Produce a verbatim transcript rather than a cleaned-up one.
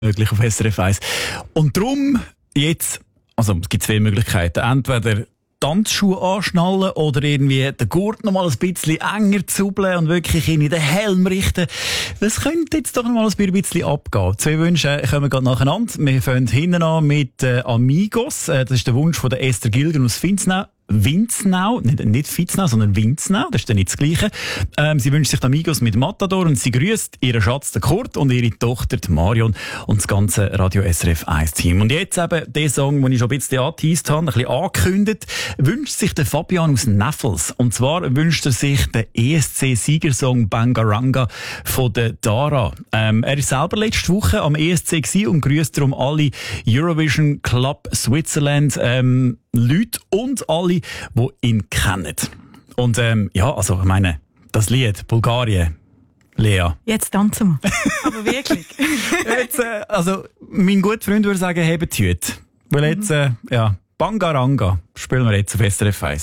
möglich auf S R F eins. Und darum jetzt, also es gibt zwei Möglichkeiten. Entweder Tanzschuhe anschnallen oder irgendwie den Gurt noch mal ein bisschen enger zubeln und wirklich in den Helm richten. Das könnte jetzt doch noch mal ein bisschen abgehen. Zwei Wünsche kommen gerade nacheinander. Wir fangen hinten an mit äh, Amigos. Äh, das ist der Wunsch von der Esther Gilgen aus Finznau. Winznau, nicht, nicht Fitznau, sondern Winznau, das ist dann nicht das Gleiche. Ähm, sie wünscht sich die Amigos mit Matador und sie grüßt ihren Schatz, den Kurt, und ihre Tochter, die Marion, und das ganze Radio S R F eins Team. Und jetzt eben der Song, den ich schon ein bisschen angeteased habe, ein bisschen angekündigt, wünscht sich der Fabian aus Neffels. Und zwar wünscht er sich den E S C-Siegersong Bangaranga von der Dara. Ähm, er ist selber letzte Woche am E S C gewesen und grüßt darum alle Eurovision Club Switzerland ähm, Leute und alle, die ihn kennen. Und ähm, ja, also ich meine, das Lied, Bulgarien, Lea. Jetzt tanzen wir. Aber wirklich. Jetzt, äh, also mein guter Freund würde sagen, hebt die Hüte. Weil jetzt, äh, ja, Bangaranga spielen wir jetzt auf S R F eins.